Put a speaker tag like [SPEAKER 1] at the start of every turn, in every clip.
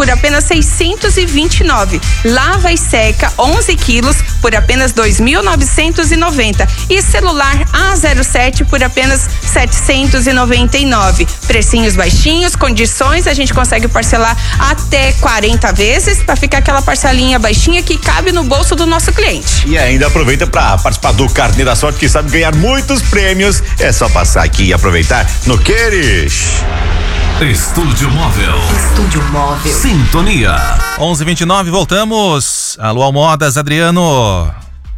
[SPEAKER 1] por apenas 629. Lava e seca 11 quilos por apenas 2.990. E celular A07 por apenas 799. Precinhos baixinhos, condições, a gente consegue parcelar até 40 vezes para ficar aquela parcelinha baixinha que cabe no bolso do nosso cliente.
[SPEAKER 2] E ainda aproveita para participar do Carnê da Sorte, que sabe ganhar muitos prêmios. É só passar aqui e aproveitar no Queires.
[SPEAKER 3] Estúdio Móvel.
[SPEAKER 4] Estúdio Móvel.
[SPEAKER 3] Sintonia. 11:29, voltamos. Alô, Modas, Adriano.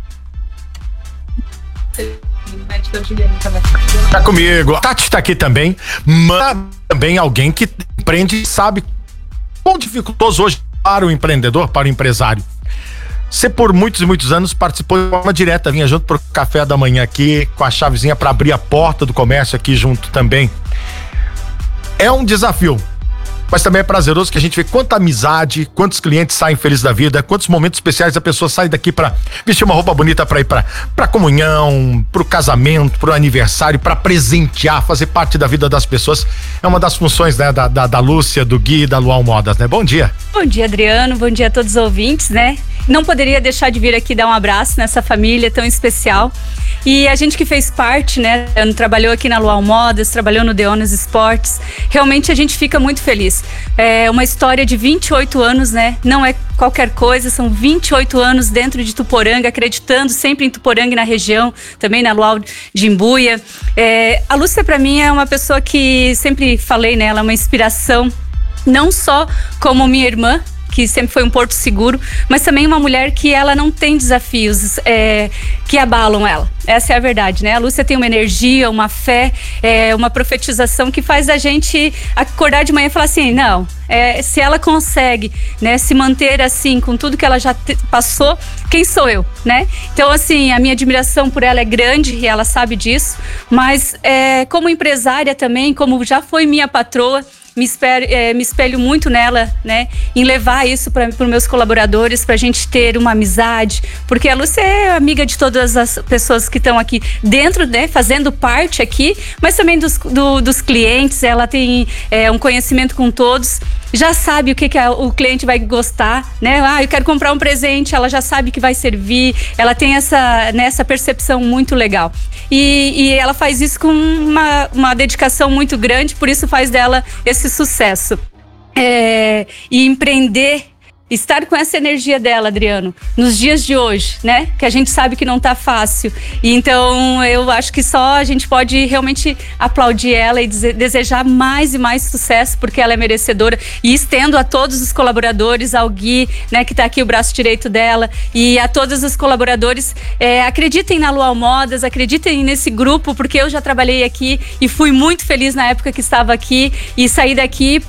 [SPEAKER 5] Tá comigo. A Tati tá aqui também, mas também alguém que empreende e sabe quão dificultoso hoje para o empreendedor, para o empresário. Você por muitos e muitos anos participou de forma direta, vinha junto pro café da manhã aqui, com a chavezinha para abrir a porta do comércio aqui junto também. É um desafio, mas também é prazeroso que a gente vê quanta amizade, quantos clientes saem felizes da vida, quantos momentos especiais a pessoa sai daqui pra vestir uma roupa bonita pra ir pra comunhão, pro casamento, pro aniversário, pra presentear, fazer parte da vida das pessoas. É uma das funções, né, da Lúcia, do Gui, da Luau Modas, né? Bom dia.
[SPEAKER 6] Bom dia, Adriano, bom dia a todos os ouvintes, né? Não poderia deixar de vir aqui dar um abraço nessa família tão especial. E a gente que fez parte, né, trabalhou aqui na Luau Modas, trabalhou no Deonas Esportes, realmente a gente fica muito feliz. É uma história de 28 anos, né? Não é qualquer coisa, são 28 anos dentro de Tuporanga, acreditando sempre em Tuporanga e na região, também na Luau de Imbuia. A Lúcia, pra mim, é uma pessoa que sempre falei, né? Ela é uma inspiração, não só como minha irmã, que sempre foi um porto seguro, mas também uma mulher que ela não tem desafios que abalam ela. Essa é a verdade, né? A Lúcia tem uma energia, uma fé, uma profetização que faz a gente acordar de manhã e falar assim, não, se ela consegue, né, se manter assim, com tudo que ela já passou, quem sou eu, né? Então, assim, a minha admiração por ela é grande e ela sabe disso, mas como empresária também, como já foi minha patroa, me espelho muito nela, né? Em levar isso para os meus colaboradores, pra gente ter uma amizade, porque a Lúcia é amiga de todas as pessoas que estão aqui dentro, né? Fazendo parte aqui, mas também dos clientes. Ela tem um conhecimento com todos, já sabe o que o cliente vai gostar, né? Eu quero comprar um presente, ela já sabe que vai servir, ela tem essa percepção muito legal. E ela faz isso com uma dedicação muito grande, por isso faz dela esse sucesso. E empreender, estar com essa energia dela, Adriano, nos dias de hoje, né? Que a gente sabe que não tá fácil. E então, eu acho que só a gente pode realmente aplaudir ela e desejar mais e mais sucesso, porque ela é merecedora. E estendo a todos os colaboradores, ao Gui, né? Que tá aqui o braço direito dela, e a todos os colaboradores, acreditem na Luau Modas, acreditem nesse grupo, porque eu já trabalhei aqui e fui muito feliz na época que estava aqui e saí daqui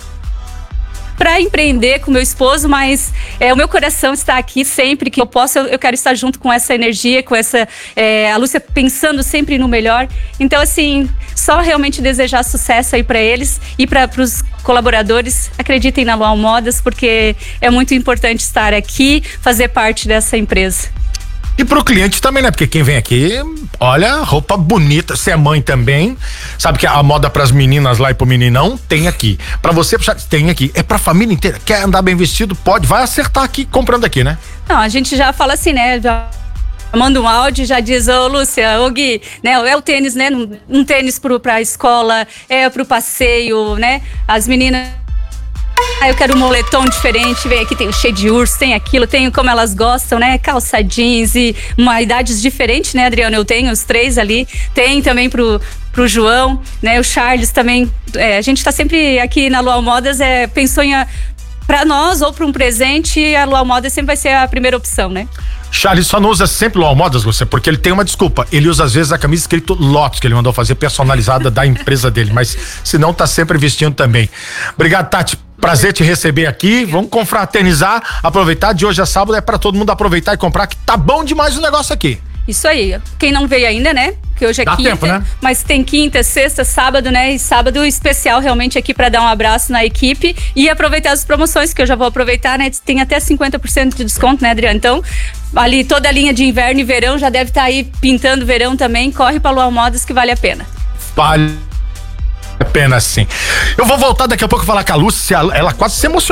[SPEAKER 6] para empreender com meu esposo, mas o meu coração está aqui sempre que eu posso, eu quero estar junto com essa energia, com a Lúcia pensando sempre no melhor. Então, assim, só realmente desejar sucesso aí para eles e para os colaboradores. Acreditem na Luau Modas, porque é muito importante estar aqui, fazer parte dessa empresa.
[SPEAKER 5] E pro cliente também, né? Porque quem vem aqui, olha, roupa bonita, você é mãe também, sabe que a moda pras meninas lá e pro meninão, tem aqui. Pra você, tem aqui. É pra família inteira. Quer andar bem vestido? Pode, vai acertar aqui, comprando aqui, né?
[SPEAKER 6] Não, a gente já fala assim, né? Manda um áudio, já diz, ô Lúcia, ô Gui, né? É o tênis, né? Um tênis pra escola, pro passeio, né? As meninas... eu quero um moletom diferente, vem aqui, tem o cheio de urso, tem aquilo, tem como elas gostam, né? Calça jeans e idades diferentes, né, Adriano? Eu tenho os 3 ali, tem também pro João, né? O Charles também, a gente tá sempre aqui na Luau Modas, pensou pra nós ou pra um presente, a Luau Modas sempre vai ser a primeira opção, né?
[SPEAKER 5] Charles só não usa sempre Luau Modas, você, porque ele tem uma desculpa. Ele usa às vezes a camisa escrito Lotus, que ele mandou fazer, personalizada da empresa dele, mas se não, tá sempre vestindo também. Obrigado, Tati. Prazer te receber aqui. Vamos confraternizar, aproveitar. De hoje a sábado é pra todo mundo aproveitar e comprar, que tá bom demais o negócio aqui.
[SPEAKER 6] Isso aí. Quem não veio ainda, né? Que hoje é
[SPEAKER 5] Dá
[SPEAKER 6] quinta,
[SPEAKER 5] tempo, né?
[SPEAKER 6] Mas tem quinta, sexta, sábado, né? E sábado especial realmente aqui para dar um abraço na equipe e aproveitar as promoções, que eu já vou aproveitar, né? Tem até 50% de desconto, né, Adriano? Então, ali toda a linha de inverno e verão já deve estar aí pintando verão também. Corre para Luau Modas que vale a pena.
[SPEAKER 5] Vale a pena, sim. Eu vou voltar daqui a pouco falar com a Lúcia, ela quase se emocionou.